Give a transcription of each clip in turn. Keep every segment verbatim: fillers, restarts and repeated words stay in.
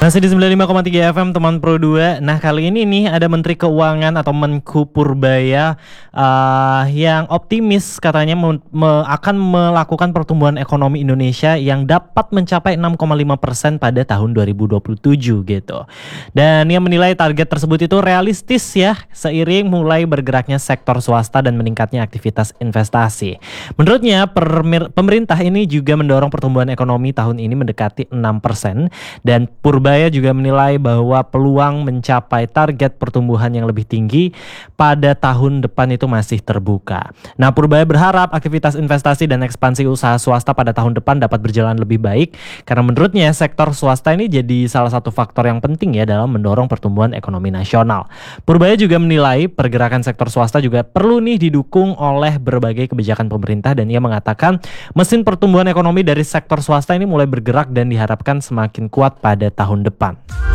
Masih di sembilan puluh lima koma tiga F M teman Pro dua. Nah, kali ini nih ada Menteri Keuangan atau Menku Purbaya uh, yang optimis katanya me- me- akan melakukan pertumbuhan ekonomi Indonesia yang dapat mencapai enam koma lima persen pada tahun dua ribu dua puluh tujuh gitu. Dan ia menilai target tersebut itu realistis ya, seiring mulai bergeraknya sektor swasta dan meningkatnya aktivitas investasi. Menurutnya permir- pemerintah ini juga mendorong pertumbuhan ekonomi tahun ini mendekati enam persen dan Purbaya Purbaya juga menilai bahwa peluang mencapai target pertumbuhan yang lebih tinggi pada tahun depan itu masih terbuka. Nah, Purbaya berharap aktivitas investasi dan ekspansi usaha swasta pada tahun depan dapat berjalan lebih baik karena menurutnya sektor swasta ini jadi salah satu faktor yang penting ya dalam mendorong pertumbuhan ekonomi nasional. Purbaya juga menilai pergerakan sektor swasta juga perlu nih didukung oleh berbagai kebijakan pemerintah dan ia mengatakan mesin pertumbuhan ekonomi dari sektor swasta ini mulai bergerak dan diharapkan semakin kuat pada tahun depan.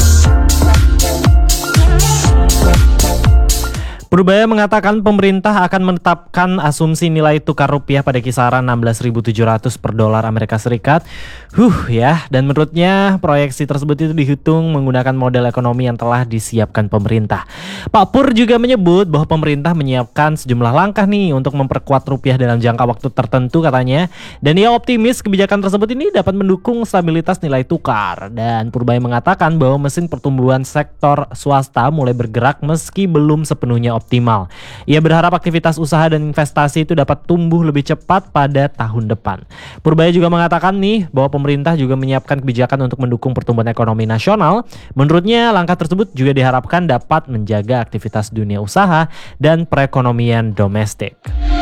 Purbaya mengatakan pemerintah akan menetapkan asumsi nilai tukar rupiah pada kisaran enam belas ribu tujuh ratus per dolar Amerika Serikat. Huh ya, dan menurutnya proyeksi tersebut itu dihitung menggunakan model ekonomi yang telah disiapkan pemerintah. Pak Pur juga menyebut bahwa pemerintah menyiapkan sejumlah langkah nih untuk memperkuat rupiah dalam jangka waktu tertentu katanya. Dan ia optimis kebijakan tersebut ini dapat mendukung stabilitas nilai tukar. Dan Purbaya mengatakan bahwa mesin pertumbuhan sektor swasta mulai bergerak meski belum sepenuhnya optimal. Ia berharap aktivitas usaha dan investasi itu dapat tumbuh lebih cepat pada tahun depan. Purbaya juga mengatakan nih bahwa pemerintah juga menyiapkan kebijakan untuk mendukung pertumbuhan ekonomi nasional. Menurutnya langkah tersebut juga diharapkan dapat menjaga aktivitas dunia usaha dan perekonomian domestik.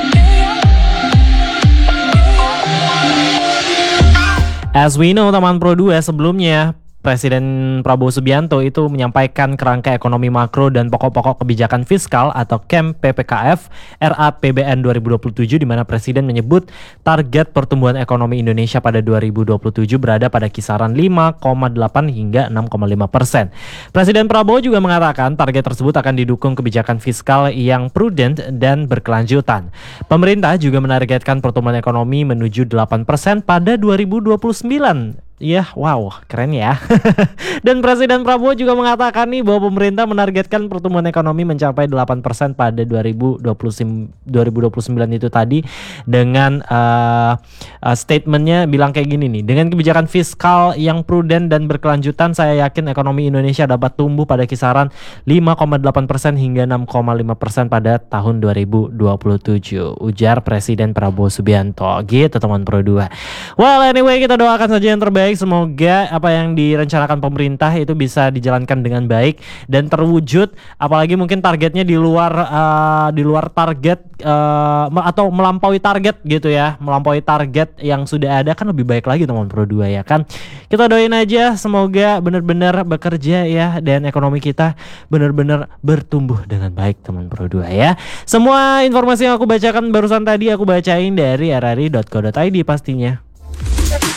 As we know teman Pro dua, sebelumnya Presiden Prabowo Subianto itu menyampaikan kerangka ekonomi makro dan pokok-pokok kebijakan fiskal atau K E M P P K F R A P B N dua ribu dua puluh tujuh di mana Presiden menyebut target pertumbuhan ekonomi Indonesia pada dua ribu dua puluh tujuh berada pada kisaran lima koma delapan hingga enam koma lima persen. Presiden Prabowo juga mengatakan target tersebut akan didukung kebijakan fiskal yang prudent dan berkelanjutan. Pemerintah juga menargetkan pertumbuhan ekonomi menuju delapan persen pada dua ribu dua puluh sembilan. Iya, wow, keren ya. Dan Presiden Prabowo juga mengatakan nih bahwa pemerintah menargetkan pertumbuhan ekonomi mencapai delapan persen pada dua ribu dua puluh sembilan itu tadi dengan uh, uh, statementnya bilang kayak gini nih. Dengan kebijakan fiskal yang prudent dan berkelanjutan, saya yakin ekonomi Indonesia dapat tumbuh pada kisaran lima koma delapan persen hingga enam koma lima persen pada tahun dua ribu dua puluh tujuh. Ujar Presiden Prabowo Subianto. Gitu teman Pro dua. Well, anyway, kita doakan saja yang terbaik. Semoga apa yang direncanakan pemerintah itu bisa dijalankan dengan baik dan terwujud, apalagi mungkin targetnya di luar uh, di luar target uh, atau melampaui target gitu ya, melampaui target yang sudah ada kan lebih baik lagi teman Pro dua ya kan. Kita doain aja semoga benar-benar bekerja ya dan ekonomi kita benar-benar bertumbuh dengan baik teman Pro dua ya. Semua informasi yang aku bacakan barusan tadi aku bacain dari r r i dot co dot i d pastinya.